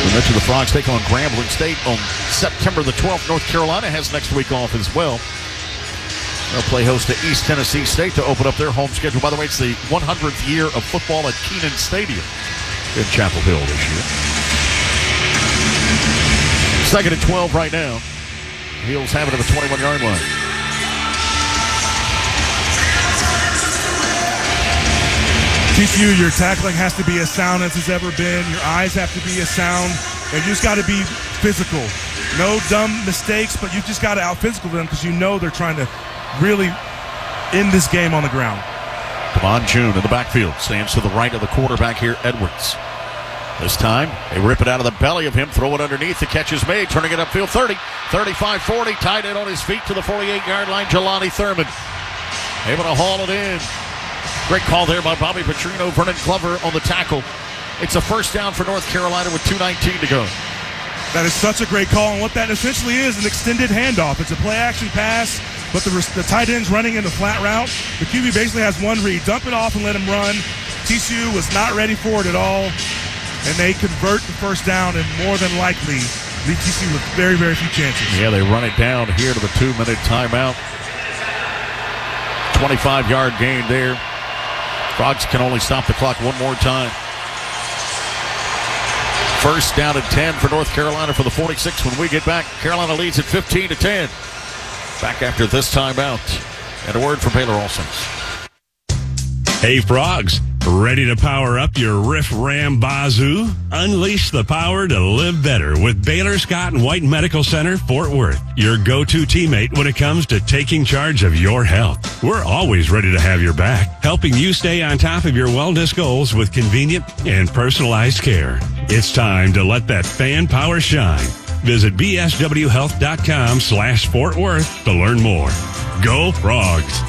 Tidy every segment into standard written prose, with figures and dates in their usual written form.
We mentioned the Frogs take on Grambling State on September the 12th. North Carolina has next week off as well. They'll play host to East Tennessee State to open up their home schedule. By the way, it's the 100th year of football at Kenan Stadium in Chapel Hill this year. Second and 12 right now. Heels have it at the 21-yard line. TCU, your tackling has to be as sound as it's ever been. Your eyes have to be as sound. And you just got to be physical. No dumb mistakes, but you just got to out-physical them because you know they're trying to really end this game on the ground. Devon June in the backfield. Stands to the right of the quarterback here, Edwards. This time, they rip it out of the belly of him, throw it underneath. The catch is made, turning it upfield 30, 35, 40. Tied in on his feet to the 48-yard line, Jelani Thurman. Able to haul it in. Great call there by Bobby Petrino. Vernon Glover on the tackle. It's a first down for North Carolina with 2:19 to go. That is such a great call, and what that essentially is an extended handoff. It's a play-action pass, but the tight end's running in the flat route. The QB basically has one read. Dump it off and let him run. TCU was not ready for it at all, and they convert the first down, and more than likely leave TCU with very, very few chances. Yeah, they run it down here to the 2-minute timeout. 25-yard gain there. Frogs can only stop the clock one more time. First down at 10 for North Carolina for the 46 when we get back. Carolina leads at 15-10. Back after this timeout. And a word from Baylor Olsons. Hey, Frogs. Ready to power up your Riff Ram Bazoo? Unleash the power to live better with Baylor Scott and White Medical Center, Fort Worth. Your go-to teammate when it comes to taking charge of your health. We're always ready to have your back, helping you stay on top of your wellness goals with convenient and personalized care. It's time to let that fan power shine. Visit bswhealth.com/Fort Worth to learn more. Go Frogs!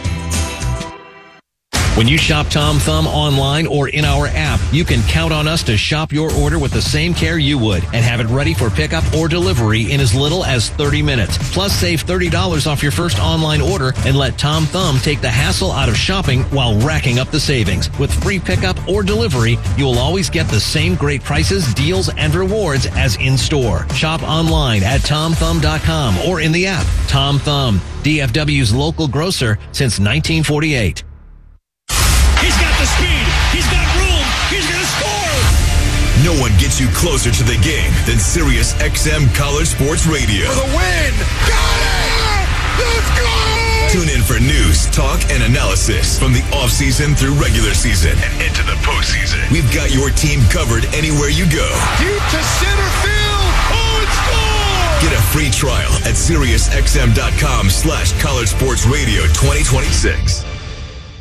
When you shop Tom Thumb online or in our app, you can count on us to shop your order with the same care you would and have it ready for pickup or delivery in as little as 30 minutes. Plus, save $30 off your first online order and let Tom Thumb take the hassle out of shopping while racking up the savings. With free pickup or delivery, you will always get the same great prices, deals, and rewards as in-store. Shop online at TomThumb.com or in the app. Tom Thumb, DFW's local grocer since 1948. He's got the speed. He's got room. He's going to score. No one gets you closer to the game than Sirius XM College Sports Radio. For the win. Got it! Let's go! Tune in for news, talk, and analysis from the offseason through regular season and into the postseason. We've got your team covered anywhere you go. Deep to center field. Oh, it's gone! Get a free trial at SiriusXM.com/College Sports Radio 2026.